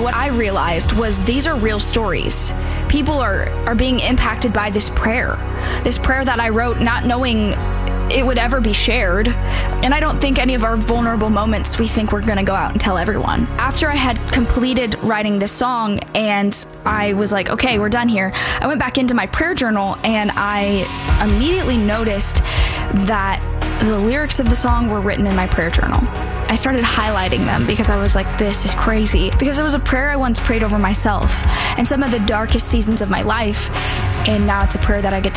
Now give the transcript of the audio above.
what I realized was these are real stories. People are being impacted by this prayer that I wrote not knowing it would ever be shared. And I don't think any of our vulnerable moments we think we're going to go out and tell everyone. After I had completed writing this song and I was like, okay, we're done here, I went back into my prayer journal and I immediately noticed that the lyrics of the song were written in my prayer journal. I started highlighting them because I was like, this is crazy. Because it was a prayer I once prayed over myself in some of the darkest seasons of my life. And now it's a prayer that I get to